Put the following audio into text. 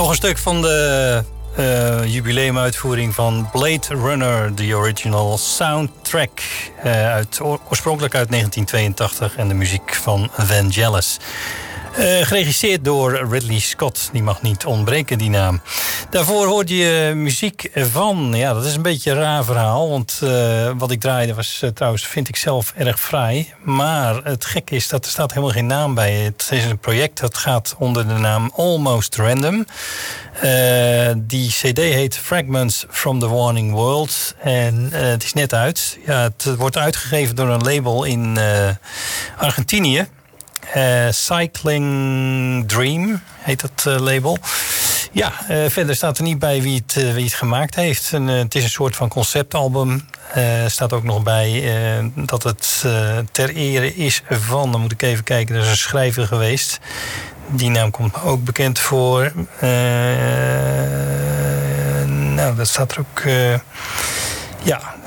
Nog een stuk van de jubileumuitvoering van Blade Runner, de original soundtrack. Oorspronkelijk uit 1982 en de muziek van Vangelis. Geregisseerd door Ridley Scott. Die mag niet ontbreken, die naam. Daarvoor hoorde je muziek van... Ja, dat is een beetje een raar verhaal. Want wat ik draaide was trouwens, vind ik zelf, erg fraai. Maar het gekke is dat er staat helemaal geen naam bij. Het is een project dat gaat onder de naam Almost Random. Die cd heet Fragments from the Warning World. En het is net uit. Ja, het wordt uitgegeven door een label in Argentinië. Cycling Dream heet dat label. Ja, verder staat er niet bij wie het gemaakt heeft. Het is een soort van conceptalbum. Staat ook nog bij dat het ter ere is van... Dan moet ik even kijken, er is een schrijver geweest. Die naam komt me ook bekend voor. Nou, dat staat er ook... ja...